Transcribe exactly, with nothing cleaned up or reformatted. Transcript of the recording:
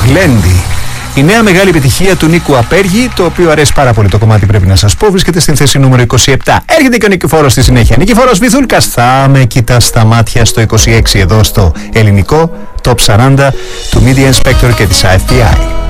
Γλέντι. Η νέα μεγάλη επιτυχία του Νίκου Απέργη, το οποίο αρέσει πάρα πολύ το κομμάτι, πρέπει να σας πω, βρίσκεται στην θέση νούμερο είκοσι επτά. Έρχεται και ο Νικηφόρος στη συνέχεια. Νικηφόρος Βυθούλκας, θα με κοιτάς στα μάτια, στο είκοσι έξι, εδώ στο ελληνικό Top σαράντα του Media Inspector και της άι εφ πι άι.